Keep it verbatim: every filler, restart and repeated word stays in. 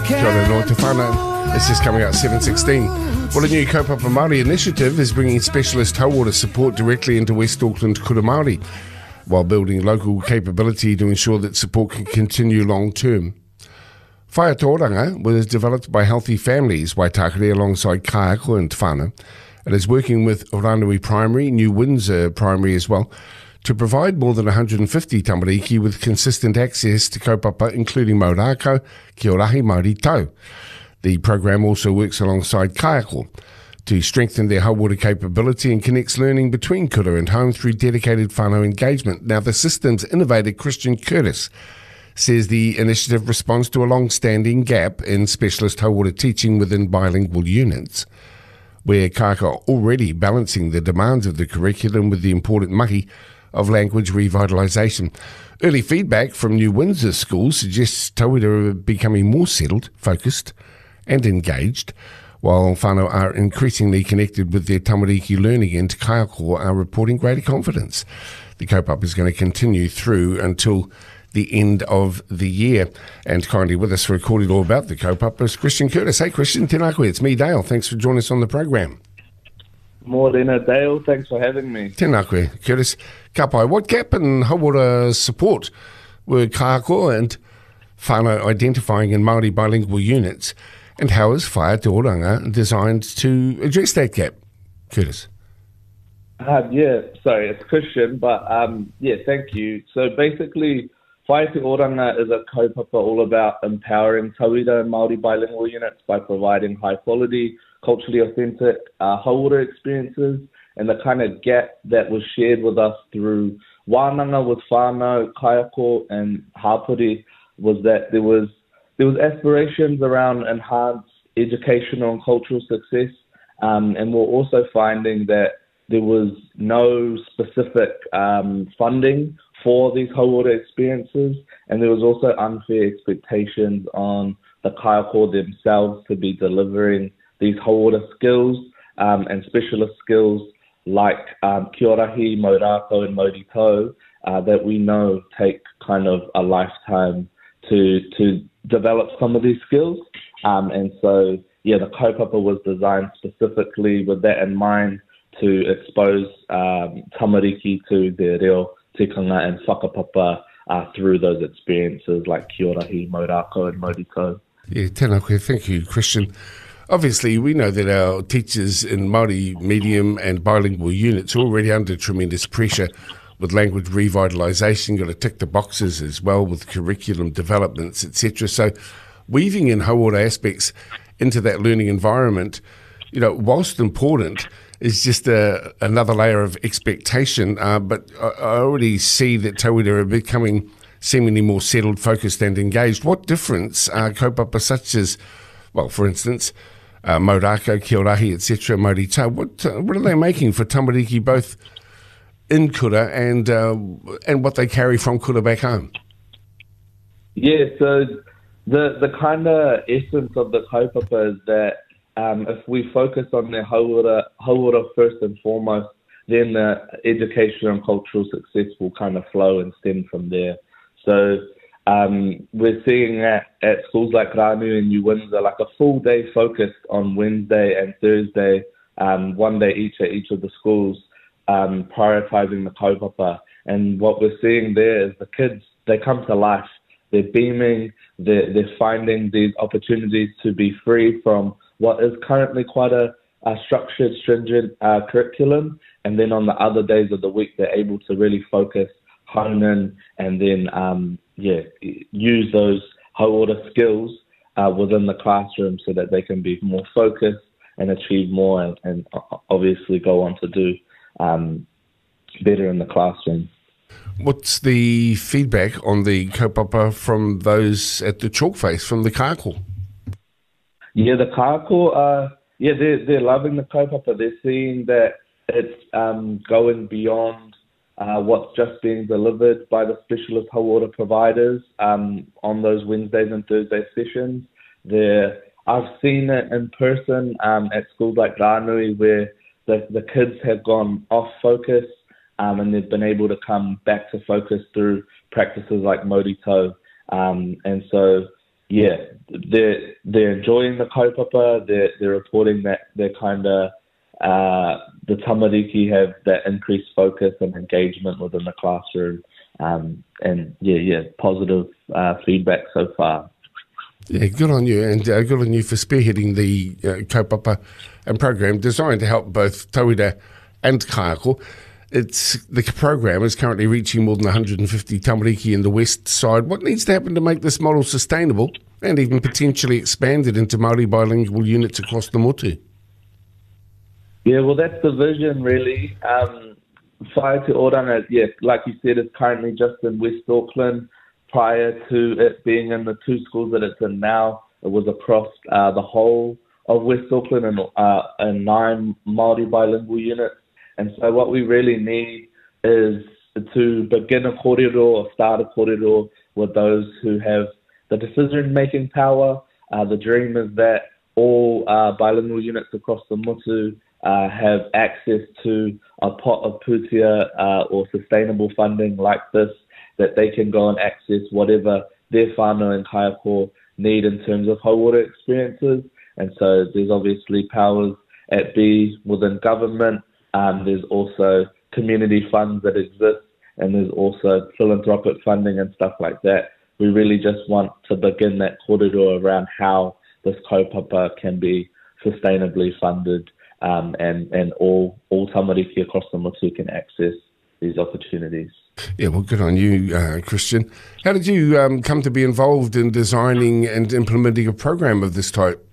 Kia ora no te whānau. It's just coming out seven sixteen. Well, a new Kaupapa Māori initiative is bringing specialist tauora support directly into West Auckland kura Māori, while building local capability to ensure that support can continue long term. Whaia Tōranga was developed by Healthy Families Waitakere alongside Kaiako and Te Whānau. It is working with Ranui Primary, New Windsor Primary as well, to provide more than one hundred fifty tamariki with consistent access to kaupapa, including Maurako, Kia Orahi, Māori Tau. The program also works alongside Kaiako to strengthen their hauora capability and connects learning between kura and home through dedicated whānau engagement. Now, the system's innovator, Christian Curtis, says the initiative responds to a long-standing gap in specialist hauora teaching within bilingual units, where Kaiako are already balancing the demands of the curriculum with the important mahi of language revitalisation. Early feedback from New Windsor schools suggests tauira are becoming more settled, focused and engaged, while whānau are increasingly connected with their tamariki learning, and Kaiako are reporting greater confidence. The kaupapa is going to continue through until the end of the year. And kindly with us to record it all about the kaupapa is Christian Curtis. Hey Christian, tēnā koe, it's me, Dale. Thanks for joining us on the program. Morena, Dale. Thanks for having me. Tēnā koe, Curtis. Ka pai, what gap in hauora support were Kaiako and whānau identifying in Māori bilingual units, and how is Whaia Tōranga designed to address that gap? Curtis. Uh, yeah, sorry, it's Christian, but um, yeah, thank you. So basically, Whaia Tōranga is a kaupapa all about empowering tauira and Māori bilingual units by providing high quality, culturally authentic uh, hauora experiences, and the kind of gap that was shared with us through wānanga with whānau, Kaiako and Hapuri was that there was there was aspirations around enhanced educational and cultural success, um, and we're also finding that there was no specific um, funding for these hauora experiences, and there was also unfair expectations on the Kaiako themselves to be delivering these hauora skills um, and specialist skills like um, Kia Orahi, Maurako and Māori Tau uh, that we know take kind of a lifetime to to develop some of these skills. Um, and so, yeah, the kaupapa was designed specifically with that in mind to expose um, tamariki to their reo, tikanga and whakapapa uh, through those experiences like Kia Orahi, Maurako and Māori Tau. Yeah, tēnā koe. Thank you, Christian. Obviously, we know that our teachers in Māori medium and bilingual units are already under tremendous pressure with language revitalisation. Got to tick the boxes as well with curriculum developments, et cetera. So weaving in hauora aspects into that learning environment, you know, whilst important, is just a, another layer of expectation. Uh, but I, I already see that tauira are becoming seemingly more settled, focused and engaged. What difference are kaupapa such as, well, for instance, uh, Maurako, Kia Orahi, et cetera, Māori Tau, what, uh, what are they making for tamariki both in kura and uh, and what they carry from kura back home? Yeah, so the the kind of essence of the kaupapa is that um, if we focus on their hauora, hauora first and foremost, then the education and cultural success will kind of flow and stem from there. So um, we're seeing at, at schools like Ranui and New Windsor, like a full day focused on Wednesday and Thursday, um, one day each at each of the schools, um, prioritizing the kaupapa. And what we're seeing there is the kids, they come to life. They're beaming, they're, they're finding these opportunities to be free from what is currently quite a, a structured, stringent uh, curriculum. And then on the other days of the week, they're able to really focus, hone in, and then um, yeah, use those hauora skills uh, within the classroom so that they can be more focused and achieve more, and, and obviously go on to do um, better in the classroom. What's the feedback on the kaupapa from those at the Chalkface, from the Kaiako? Yeah, the Kaiako, uh, yeah, they're, they're loving the kaupapa. They're seeing that it's um, going beyond uh, what's just being delivered by the specialist hauora providers um, on those Wednesdays and Thursday sessions. They're, I've seen it in person um, at schools like Ranui where the, the kids have gone off focus um, and they've been able to come back to focus through practices like Māori Tau. Um, and so, yeah, they're they're enjoying the kaupapa. They're they're reporting that they're kind of uh, the tamariki have that increased focus and engagement within the classroom, um, and yeah, yeah, positive uh, feedback so far. Yeah, good on you, and uh, good on you for spearheading the uh, kaupapa and program designed to help both tauira and kaiako. It's the program is currently reaching more than one hundred fifty tamariki in the west side. What needs to happen to make this model sustainable and even potentially expanded into Māori bilingual units across the motu? Yeah, well, that's the vision, really. Um, Whai Te Oranga, yeah, like you said, it's currently just in West Auckland. Prior to it being in the two schools that it's in now, it was across uh, the whole of West Auckland and, uh, and nine Māori bilingual units. And so what we really need is to begin a kōrero or start a kōrero with those who have the decision-making power. Uh, the dream is that all uh, bilingual units across the motu uh, have access to a pot of pūtea uh, or sustainable funding like this, that they can go and access whatever their whānau and kaiako need in terms of hauora experiences. And so there's obviously powers at B within government. Um, there's also community funds that exist, and there's also philanthropic funding and stuff like that. We really just want to begin that kōrero around how this kaupapa can be sustainably funded, um, and, and all, all tamariki across the motu can access these opportunities. Yeah, well, good on you, uh, Christian. How did you um, come to be involved in designing and implementing a program of this type?